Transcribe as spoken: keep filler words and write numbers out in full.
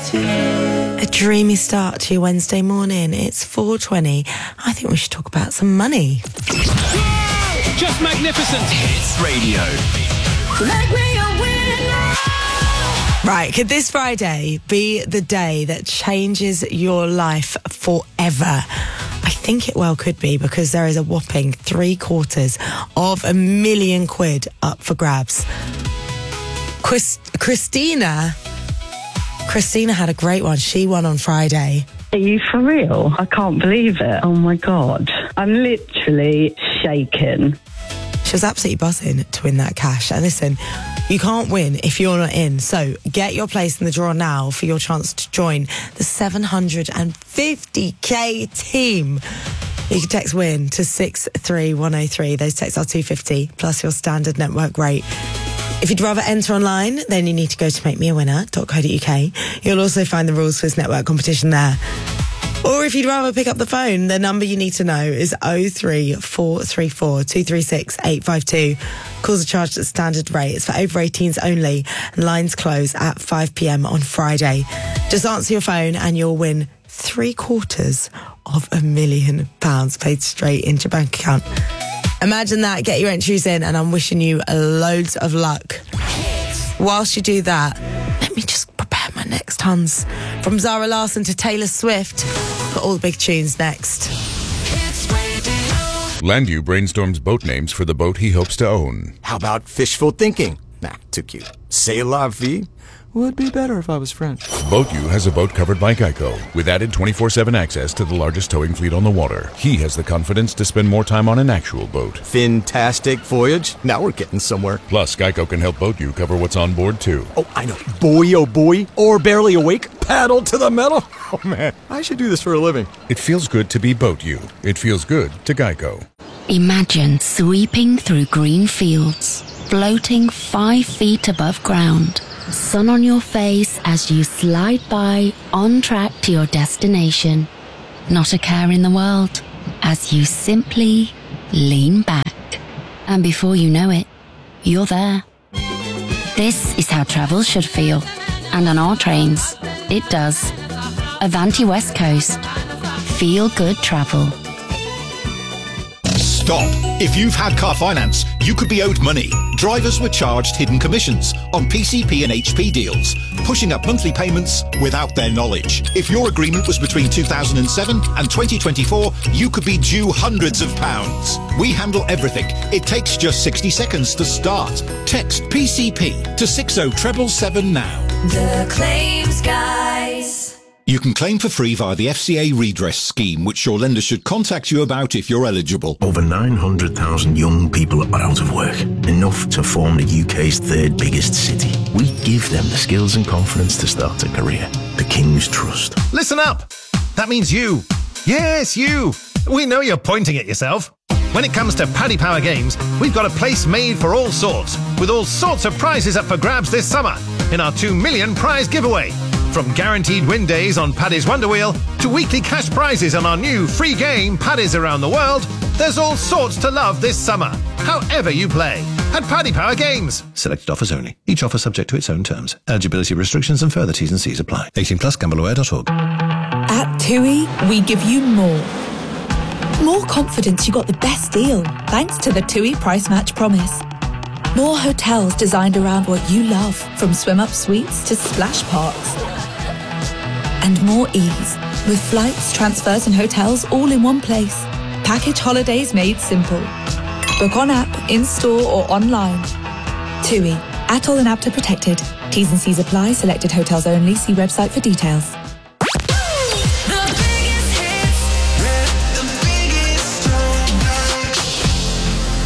A dreamy start to your Wednesday morning. It's four twenty. I think we should talk about some money. Just magnificent. Hits Radio. Make me a winner. Right, could this Friday be the day that changes your life forever? I think it well could be, because there is a whopping three quarters of a million quid up for grabs. Chris, Christina, Christina had a great one. She won on Friday. Are you for real? I can't believe it. Oh my God. I'm literally shaking. She was absolutely buzzing to win that cash. And listen, you can't win if you're not in. So get your place in the draw now for your chance to join the seven hundred fifty k team. You can text WIN to six three one oh three. Those texts are two hundred fifty plus your standard network rate. If you'd rather enter online, then you need to go to make me a winner dot co dot uk. You'll also find the rules for this network competition there. Or if you'd rather pick up the phone, the number you need to know is oh three four three four two three six eight five two. Calls are charged at standard rate. It's for over eighteens only, and lines close at five p.m. on Friday. Just answer your phone and you'll win three quarters of a million pounds paid straight into your bank account. Imagine that. Get your entries in, and I'm wishing you loads of luck. Whilst you do that, let me just prepare my next tons. From Zara Larsson to Taylor Swift. Got all the big tunes next. Landu brainstorms boat names for the boat he hopes to own. How about fishful thinking? Nah, too cute. C'est la vie? Would be better if I was French. BoatU has a boat covered by Geico, with added twenty-four seven access to the largest towing fleet on the water. He has the confidence to spend more time on an actual boat. Fantastic voyage. Now we're getting somewhere. Plus, Geico can help BoatU cover what's on board, too. Oh, I know. Boy, oh boy. Or barely awake. Paddle to the metal. Oh, man. I should do this for a living. It feels good to be BoatU. It feels good to Geico. Imagine sweeping through green fields, floating five feet above ground. Sun on your face as you slide by, on track to your destination. Not a care in the world, as you simply lean back. And before you know it, you're there. This is how travel should feel. And on our trains, it does. Avanti West Coast. Feel good travel. Stop. If you've had car finance, you could be owed money. Drivers were charged hidden commissions on P C P and H P deals, pushing up monthly payments without their knowledge. If your agreement was between two thousand seven and twenty twenty-four, you could be due hundreds of pounds. We handle everything. It takes just sixty seconds to start. Text P C P to six oh seven seven now. The Claims Guys. You can claim for free via the F C A redress scheme, which your lender should contact you about if you're eligible. Over nine hundred thousand young people are out of work, enough to form the U K's third biggest city. We give them the skills and confidence to start a career. The King's Trust. Listen up! That means you. Yes, you. We know you're pointing at yourself. When it comes to Paddy Power Games, we've got a place made for all sorts, with all sorts of prizes up for grabs this summer in our two million prize giveaway. From guaranteed win days on Paddy's Wonder Wheel to weekly cash prizes on our new free game Paddy's Around the World, there's all sorts to love this summer, however you play. At Paddy Power Games. Selected offers only. Each offer subject to its own terms. Eligibility restrictions and further T's and C's apply. eighteen plus gamble aware dot org. At TUI, we give you more. More confidence you got the best deal, thanks to the TUI Price Match Promise. More hotels designed around what you love, from swim-up suites to splash parks. And more ease, with flights, transfers and hotels all in one place. Package holidays made simple. Book on app, in-store or online. TUI, A T O L and A B T A protected. T's and C's apply, selected hotels only. See website for details.